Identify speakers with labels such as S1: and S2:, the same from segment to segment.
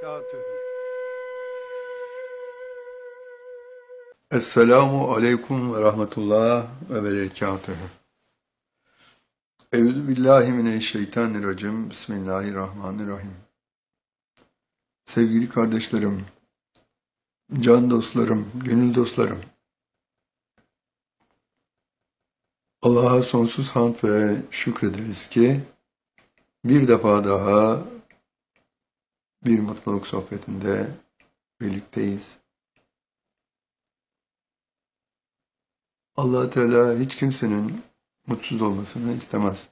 S1: berekatühü.
S2: Esselamu aleyküm ve rahmetullah ve berekatühü. Eûzü billahi mineşşeytanirracim. Bismillahirrahmanirrahim. Sevgili kardeşlerim, can dostlarım, gönül dostlarım, Allah'a sonsuz hamd ve şükrederiz ki bir defa daha bir mutluluk sohbetinde birlikteyiz. Allah Teala hiç kimsenin mutsuz olmasını istemez.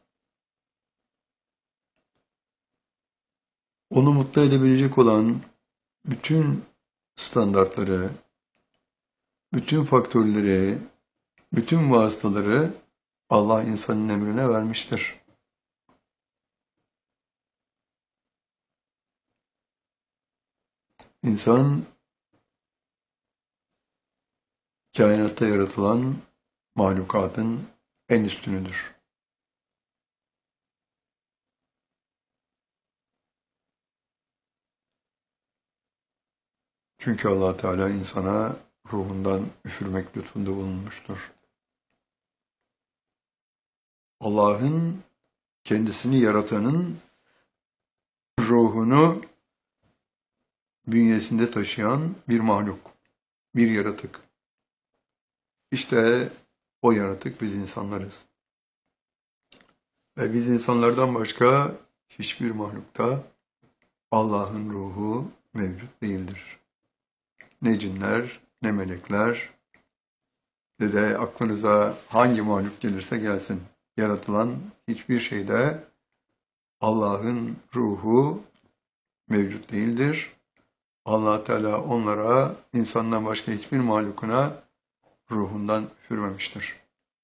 S2: Onu mutlu edebilecek olan bütün standartları, bütün faktörleri, bütün vasıtaları Allah insanın emrine vermiştir. İnsan, kainatta yaratılan mahlukatın en üstünüdür. Çünkü Allah Teala insana ruhundan üfürmek lütfunda bulunmuştur. Allah'ın kendisini yaratanın ruhunu bünyesinde taşıyan bir mahluk, bir yaratık. İşte o yaratık biz insanlarız. Ve biz insanlardan başka hiçbir mahlukta Allah'ın ruhu mevcut değildir. Ne cinler, ne melekler, ne de aklınıza hangi mahluk gelirse gelsin. Yaratılan hiçbir şeyde Allah'ın ruhu mevcut değildir. Allah Teala onlara insandan başka hiçbir mahlukuna ruhundan üfürmemiştir.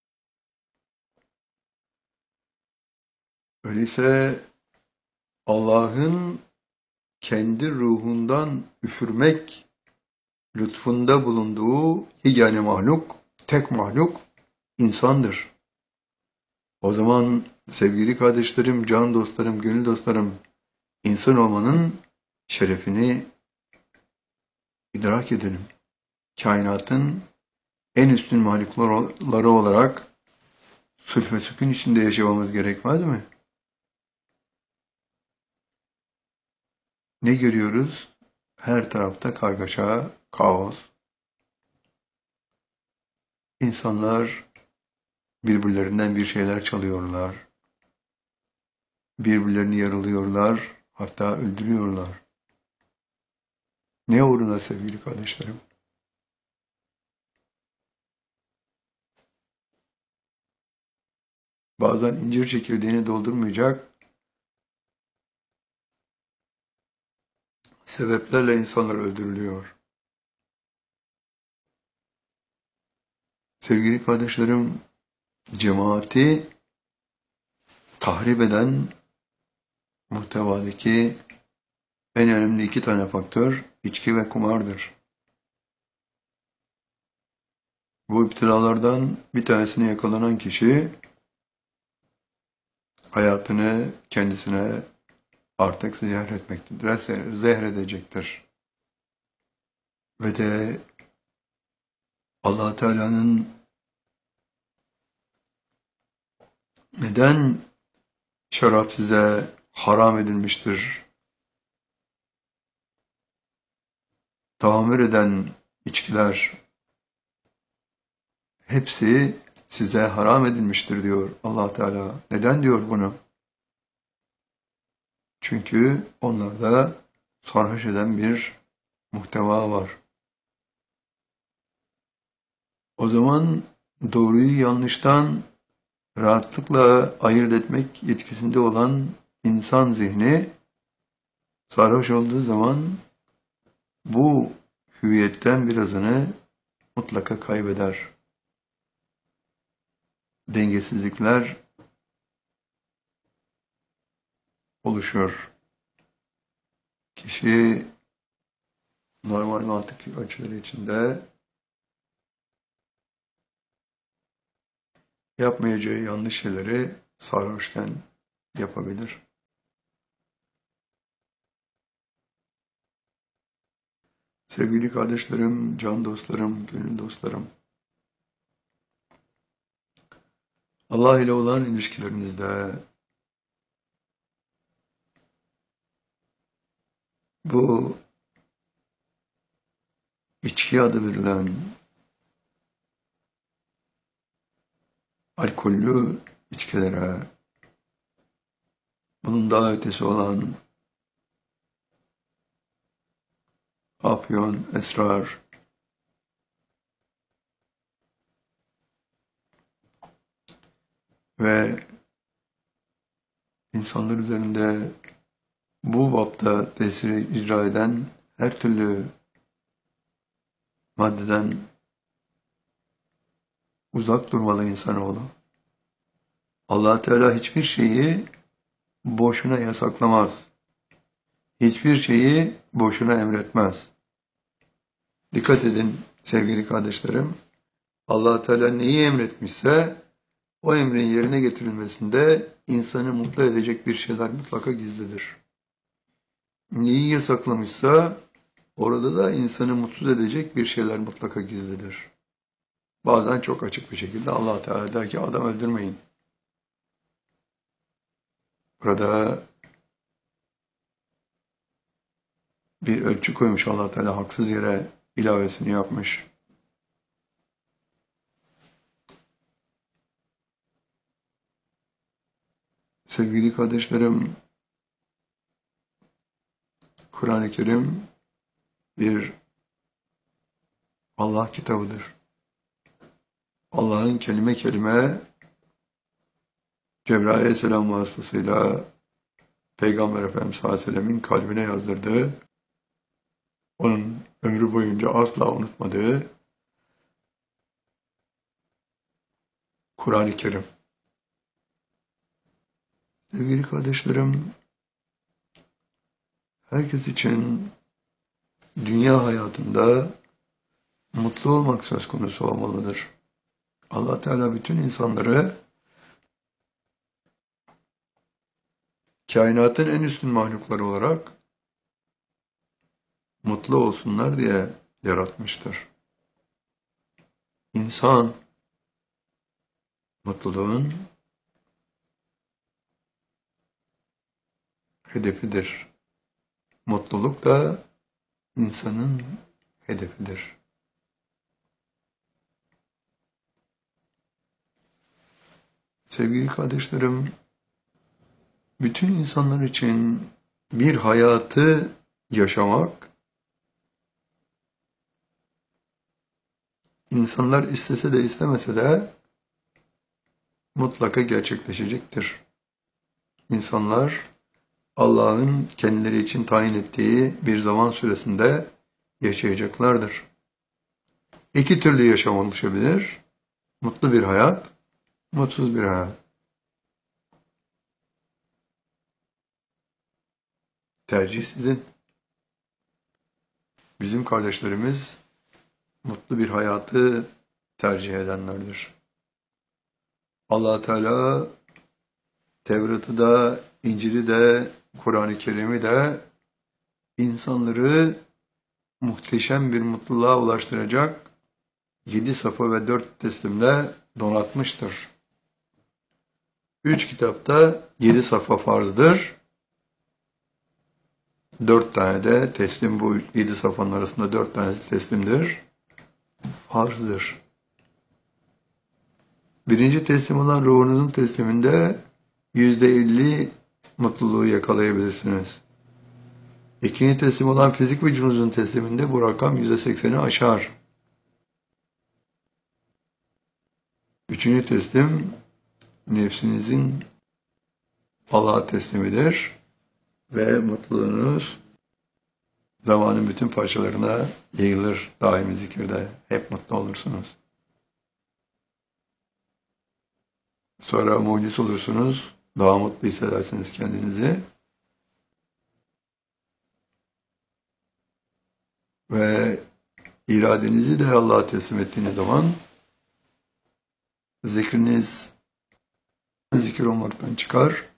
S2: Öyleyse Allah'ın kendi ruhundan üfürmek lütfunda bulunduğu yegane mahluk, tek mahluk insandır. O zaman sevgili kardeşlerim, can dostlarım, gönül dostlarım, insan olmanın şerefini idrak edelim. Kainatın en üstün mahlukları olarak sulh ve sükun içinde yaşamamız gerekmez mi? Ne görüyoruz? Her tarafta kargaşa, kaos. İnsanlar birbirlerinden bir şeyler çalıyorlar. Birbirlerini yaralıyorlar, hatta öldürüyorlar. Ne uğruna sevgili kardeşlerim? Bazen incir çekirdeğini doldurmayacak sebeplerle insanlar öldürülüyor. Sevgili kardeşlerim, cemaati tahrip eden muhtevadaki en önemli iki tane faktör içki ve kumardır. Bu iptilalardan bir tanesine yakalanan kişi hayatını kendisine artık zehretmektedir, zehredecektir. Ve de Allah Teala'nın neden şarap size haram edilmiştir, tahammül eden içkiler hepsi size haram edilmiştir diyor Allah Teala. Neden diyor bunu? Çünkü onlarda sarhoş eden bir muhteva var. O zaman doğruyu yanlıştan rahatlıkla ayırt etmek yetkisinde olan insan zihni sarhoş olduğu zaman bu hüviyetten birazını mutlaka kaybeder. Dengesizlikler oluşuyor. Kişi normal mantık ölçüleri içinde yapmayacağı yanlış şeyleri sarhoşken yapabilir. Sevgili kardeşlerim, can dostlarım, gönül dostlarım, Allah ile olan ilişkilerinizde bu içki adı verilen alkollü içkilere, bunun daha ötesi olan afyon, esrar ve insanlar üzerinde bu bapta tesiri icra eden her türlü maddeden uzak durmalı insanoğlu. Allah Teala hiçbir şeyi boşuna yasaklamaz. Hiçbir şeyi boşuna emretmez. Dikkat edin sevgili kardeşlerim. Allah Teala neyi emretmişse o emrin yerine getirilmesinde insanı mutlu edecek bir şeyler mutlaka gizlidir. Neyi yasaklamışsa orada da insanı mutsuz edecek bir şeyler mutlaka gizlidir. Bazen çok açık bir şekilde Allah Teala der ki adam öldürmeyin. Burada bir ölçü koymuş Allah Teala, haksız yere ilavesini yapmış. Sevgili kardeşlerim, Kur'an-ı Kerim bir Allah kitabıdır. Allah'ın kelime kelime Cebrail Aleyhisselam vasıtasıyla Peygamber Efendimiz sallallahu aleyhi ve sellemin kalbine yazdırdığı, onun ömrü boyunca asla unutmadığı Kur'an-ı Kerim. Sevgili kardeşlerim, herkes için dünya hayatında mutlu olmak söz konusu olmalıdır. Allah Teala bütün insanları kainatın en üstün mahlukları olarak mutlu olsunlar diye yaratmıştır. İnsan mutluluğun hedefidir. Mutluluk da insanın hedefidir. Sevgili kardeşlerim, bütün insanlar için bir hayatı yaşamak, insanlar istese de istemese de mutlaka gerçekleşecektir. İnsanlar Allah'ın kendileri için tayin ettiği bir zaman süresinde yaşayacaklardır. İki türlü yaşam oluşabilir. Mutlu bir hayat, mutsuz bir hayat. Tercih sizin. Bizim kardeşlerimiz mutlu bir hayatı tercih edenlerdir. Allah Teala Tevrat'ı da, İncil'i de, Kur'an-ı Kerim'i de insanları muhteşem bir mutluluğa ulaştıracak 7 safa ve 4 teslimle donatmıştır. 3 kitapta 7 safa farzdır. 4 tane de teslim, bu 7 safhanın arasında 4 tanesi teslimdir. Farzdır. Birinci teslim olan ruhunuzun tesliminde %50 mutluluğu yakalayabilirsiniz. İkinci teslim olan fizik vücudunuzun tesliminde bu rakam %80'i aşar. Üçüncü teslim nefsinizin Allah'a teslimidir ve mutluluğunuz zamanın bütün parçalarına yayılır daimi zikirde. Hep mutlu olursunuz. Sonra muciz olursunuz, daha mutlu hissedersiniz kendinizi. Ve iradenizi de Allah'a teslim ettiğiniz zaman zikriniz zikir olmaktan çıkar,